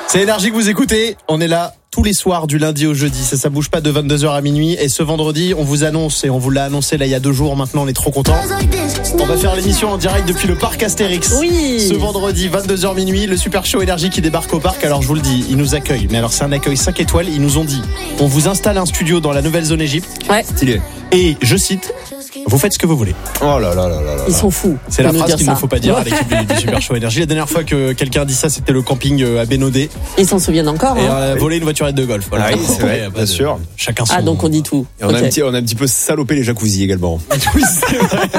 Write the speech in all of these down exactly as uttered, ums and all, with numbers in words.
C'est Énergie que vous écoutez. On est là tous les soirs du lundi au jeudi. Ça, ça bouge pas de vingt-deux heures à minuit. Et ce vendredi, on vous annonce, et on vous l'a annoncé là il y a deux jours maintenant, on est trop contents. On va faire l'émission en direct depuis le parc Astérix. Oui. Ce vendredi, vingt-deux heures minuit, le super show Énergie qui débarque au parc. Alors je vous le dis, ils nous accueillent. Mais alors c'est un accueil cinq étoiles. Ils nous ont dit, on vous installe un studio dans la nouvelle zone Égypte. Ouais. Stylé. Et je cite, vous faites ce que vous voulez. Oh là là là là là. Ils sont fous. C'est la de nous phrase dire qu'il ça. ne faut pas dire à l'équipe du, du Super Show Énergie. La dernière fois que quelqu'un a dit ça, c'était le camping à Bénodet. Ils s'en souviennent encore. Et hein. on a volé une voiturette de golf. Voilà. Ah oui, c'est vrai, Pas bien de- sûr. Chacun son. Ah, donc on dit tout. Et on, a Ok. un petit, on a un petit peu salopé les jacuzzi également. Oui, c'est vrai.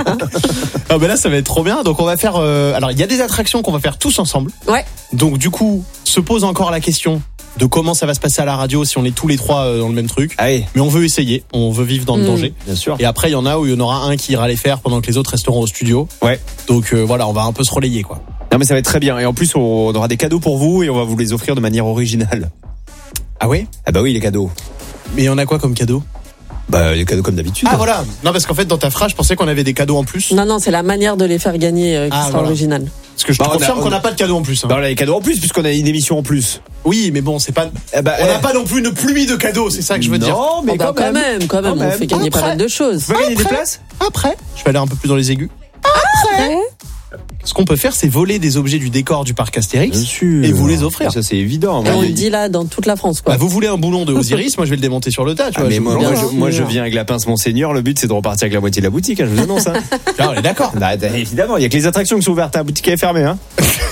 Ah ben là, ça va être trop bien. Donc on va faire. euh, Alors il y a des attractions qu'on va faire tous ensemble. Ouais. Donc du coup, se pose encore la question de comment ça va se passer à la radio si on est tous les trois euh, dans le même truc. Allez, Mais on veut essayer. On veut vivre dans le Mm. danger. bien sûr. Et après, il y en a où il y en aura un qui ira les faire pendant que les autres resteront au studio. Ouais. Donc euh, voilà, on va un peu se relayer quoi. Non mais ça va être très bien. Et en plus, on aura des cadeaux pour vous et on va vous les offrir de manière originale. Ah ouais. Ah bah oui, les cadeaux. Mais il y en a quoi comme cadeau? Bah les cadeaux comme d'habitude. Ah voilà. Non parce qu'en fait dans ta phrase, je pensais qu'on avait des cadeaux en plus. Non, non, c'est la manière de les faire gagner euh, qui Ah, sera voilà. originale. Parce que je te Bah, on a- confirme on qu'on a- n'a pas de cadeaux en plus. hein. Bah on a les cadeaux en plus puisqu'on a une émission en plus. Oui, mais bon, c'est pas. Eh bah, On n'a eh. pas non plus une pluie de cadeaux, c'est ça que je veux dire. Non, mais Oh, bah, quand même, quand même, Quand on même. fait gagner pas Après. mal de choses. Vous pouvez gagner des Après. places. Après, je vais aller un peu plus dans les aigus. Ouais. Ce qu'on peut faire, c'est voler des objets du décor du parc Astérix. sûr. Et vous les offrir. Ça c'est évident. Et Moi, on je- le dit là dans toute la France, quoi. Bah, vous voulez un boulon de Osiris, moi je vais le démonter sur le tas, tu Ah, vois. mais je moi, vous moi, l'envoie. je, moi je sûr. viens avec la pince Monseigneur. Le but c'est de repartir avec la moitié de la boutique. Hein, je vous annonce. Hein. Ah, on est d'accord. Bah, bah, évidemment, il y a que les attractions qui sont ouvertes. La boutique est fermée. Hein.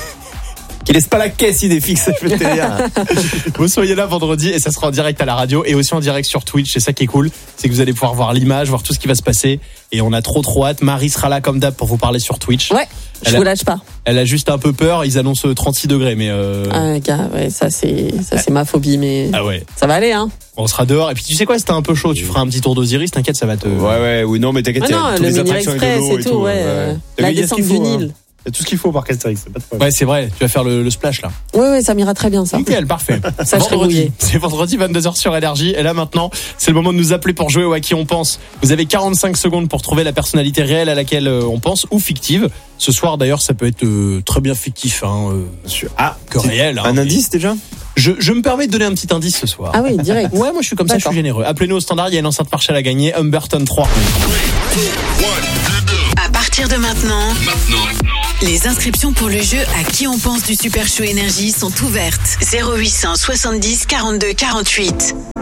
Qui laisse pas la caisse idéfixe, je peux te dire. Vous soyez là vendredi et ça sera en direct à la radio et aussi en direct sur Twitch. C'est ça qui est cool, c'est que vous allez pouvoir voir l'image, voir tout ce qui va se passer. Et on a trop trop hâte. Marie sera là comme d'hab pour vous parler sur Twitch. Ouais, je Elle a- vous lâche pas. Elle a juste un peu peur. Ils annoncent trente-six degrés, mais euh... Ah, gars, ouais, ça c'est, ça c'est ma phobie, mais ah ouais. ça va aller, hein. On sera dehors. Et puis tu sais quoi, c'était un peu chaud. Tu feras un petit tour d'Osiris, t'inquiète, ça va te. Ouais, ouais, oui, non, mais t'inquiète, Ah il y a non, toutes le les mini attractions avec de express l'eau et tout, ouais. euh, T'as La vu, il y a ce descente qu'il du faut, hein. Nil. Il y a tout ce qu'il faut au parc Astérix, c'est pas de problème. Ouais, c'est vrai. Tu vas faire le, le splash là. Ouais, ouais, ça m'ira très bien, ça. Nickel, parfait. Ça, je serai Vendredi, rouillé. c'est vendredi vingt-deux heures sur Énergie. Et là maintenant, c'est le moment de nous appeler pour jouer au à qui on pense. Vous avez quarante-cinq secondes pour trouver la personnalité réelle à laquelle euh, on pense ou fictive. Ce soir d'ailleurs, ça peut être euh, très bien fictif, hein, euh, Ah, que réel. hein. un indice déjà? Je, je me permets de donner un petit indice ce soir. Ah oui, direct. Ouais, moi je suis comme ça, je suis D'accord. généreux. Appelez-nous au standard, il y a une enceinte Marshall à gagner, Humberton trois. À partir de maintenant, les inscriptions pour le jeu À qui on pense du Super Show Énergie sont ouvertes. zéro huit cent soixante-dix quarante-deux quarante-huit.